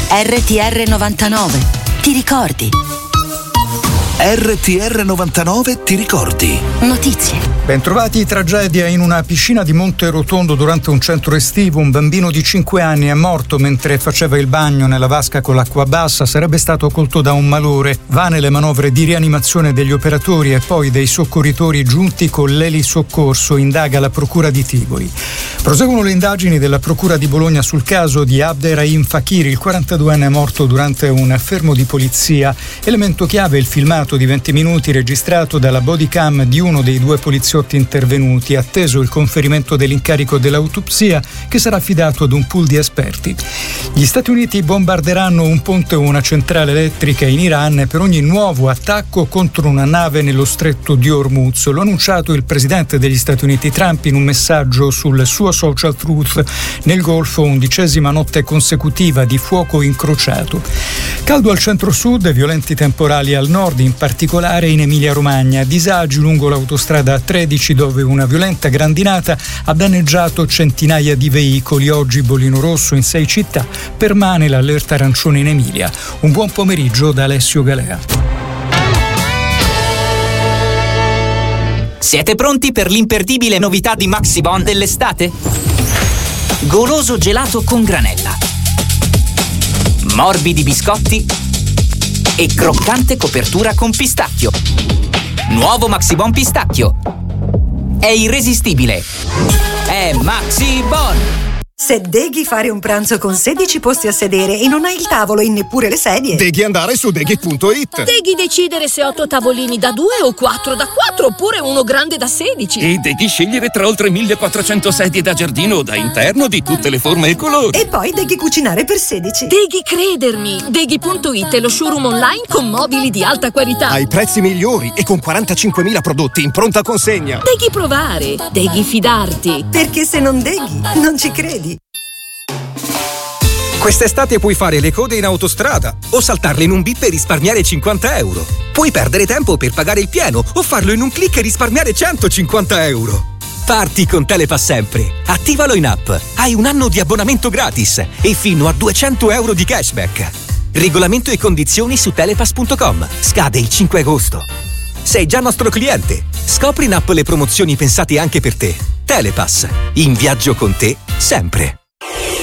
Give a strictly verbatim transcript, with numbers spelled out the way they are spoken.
R T R novantanove, ti ricordi? R T R novantanove, ti ricordi? Notizie. Bentrovati. Tragedia in una piscina di Monte Rotondo durante un centro estivo. Un bambino di cinque anni è morto mentre faceva il bagno nella vasca con l'acqua bassa. Sarebbe stato colto da un malore. Vane le manovre di rianimazione degli operatori e poi dei soccorritori giunti con l'elisoccorso, indaga la procura di Tivoli. Proseguono le indagini della procura di Bologna sul caso di Abderrahim Fakiri, il quarantaduenne morto durante un fermo di polizia. Elemento chiave il filmato di venti minuti registrato dalla bodycam di uno dei due poliziotti intervenuti, atteso il conferimento dell'incarico dell'autopsia che sarà affidato ad un pool di esperti. Gli Stati Uniti bombarderanno un ponte o una centrale elettrica in Iran per ogni nuovo attacco contro una nave nello stretto di Hormuz. Lo ha annunciato il presidente degli Stati Uniti Trump in un messaggio sul suo social Truth. Nel Golfo, undicesima notte consecutiva di fuoco incrociato. Caldo al centro-sud, violenti temporali al nord, in particolare in Emilia-Romagna. Disagi lungo l'autostrada tredici, dove una violenta grandinata ha danneggiato centinaia di veicoli. Oggi bollino rosso in sei città, permane l'allerta arancione in Emilia. Un buon pomeriggio da Alessio Galea. Siete pronti per l'imperdibile novità di Maxibon dell'estate? Goloso gelato con granella, morbidi biscotti e croccante copertura con pistacchio. Nuovo Maxibon pistacchio. È irresistibile. È Maxibon. Se deghi fare un pranzo con sedici posti a sedere e non hai il tavolo e neppure le sedie, deghi andare su deghi punto it. Deghi decidere se otto tavolini da due o quattro da quattro oppure uno grande da sedici. E deghi scegliere tra oltre millequattrocento sedie da giardino o da interno di tutte le forme e colori. E poi deghi cucinare per sedici. Deghi credermi. Deghi punto it è lo showroom online con mobili di alta qualità. Ai prezzi migliori e con quarantacinquemila prodotti in pronta consegna. Deghi provare. Deghi fidarti. Perché se non deghi, non ci credi. Quest'estate puoi fare le code in autostrada o saltarle in un bip e risparmiare cinquanta euro. Puoi perdere tempo per pagare il pieno o farlo in un click e risparmiare centocinquanta euro. Parti con Telepass sempre. Attivalo in app. Hai un anno di abbonamento gratis e fino a duecento euro di cashback. Regolamento e condizioni su telepass punto com. Scade il cinque agosto. Sei già nostro cliente. Scopri in app le promozioni pensate anche per te. Telepass. In viaggio con te sempre.